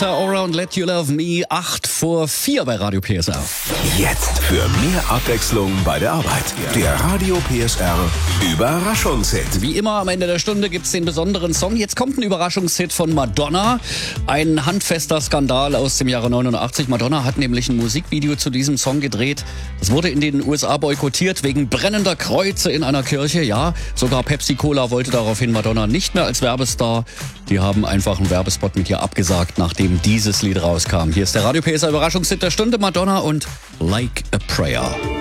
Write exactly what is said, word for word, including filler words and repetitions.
Rita Ora und Let You Love Me. acht vor vier bei Radio P S R. Jetzt für mehr Abwechslung bei der Arbeit. Der Radio P S R Überraschungshit. Wie immer am Ende der Stunde gibt's den besonderen Song. Jetzt kommt ein Überraschungshit von Madonna. Ein handfester Skandal aus dem Jahre neunundachtzig. Madonna hat nämlich ein Musikvideo zu diesem Song gedreht. Es wurde in den U S A boykottiert wegen brennender Kreuze in einer Kirche. Ja, sogar Pepsi Cola wollte daraufhin Madonna nicht mehr als Werbestar. Die haben einfach einen Werbespot mit ihr abgesagt, nachdem dieses Lied rauskam. Hier ist der Radio P S R Überraschungshit der Stunde, Madonna und Like a Prayer.